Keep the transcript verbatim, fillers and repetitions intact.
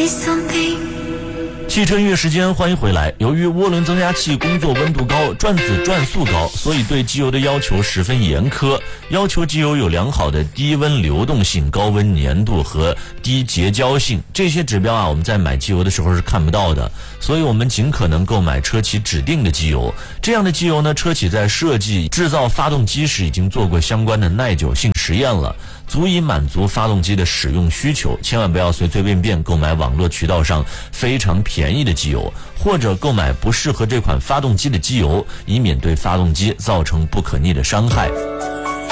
汽车音乐时间，欢迎回来。由于涡轮增压器工作温度高，转子转速高，所以对机油的要求十分严苛，要求机油有良好的低温流动性、高温粘度和低结胶性。这些指标啊，我们在买机油的时候是看不到的，所以我们尽可能购买车企指定的机油。这样的机油呢，车企在设计制造发动机时已经做过相关的耐久性实验了，足以满足发动机的使用需求。千万不要随随便便购买网络渠道上非常便宜的机油，或者购买不适合这款发动机的机油，以免对发动机造成不可逆的伤害。